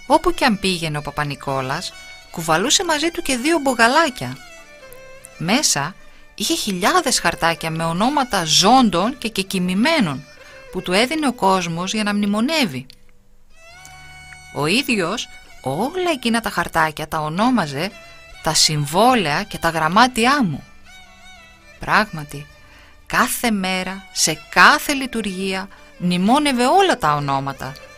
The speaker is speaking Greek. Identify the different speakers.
Speaker 1: Όπου κι αν πήγαινε ο Παπα-Νικόλας, κουβαλούσε μαζί του και 2 μπογαλάκια. Μέσα είχε χιλιάδες χαρτάκια με ονόματα ζώντων και κεκοιμημένων που του έδινε ο κόσμος για να μνημονεύει. Ο ίδιος όλα εκείνα τα χαρτάκια τα ονόμαζε τα συμβόλαια και τα γραμμάτια μου. Πράγματι, κάθε μέρα, σε κάθε λειτουργία, μνημόνευε όλα τα ονόματα